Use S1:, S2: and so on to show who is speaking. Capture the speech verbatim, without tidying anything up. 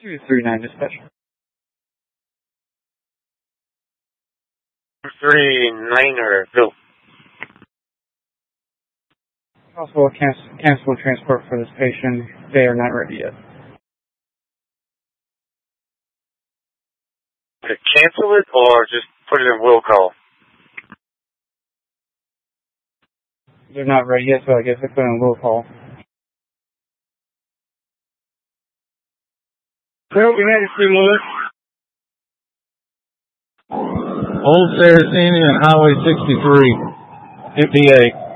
S1: two three nine dispatch.
S2: three niner, go.
S1: Also, cancel, cancel transport for this patient. They are not ready yet.
S2: To cancel it or just put it in will call?
S1: They're not ready yet, so I guess I put in will call.
S3: Well, United three one.
S4: Old Saraceni and Highway sixty-three, M P A.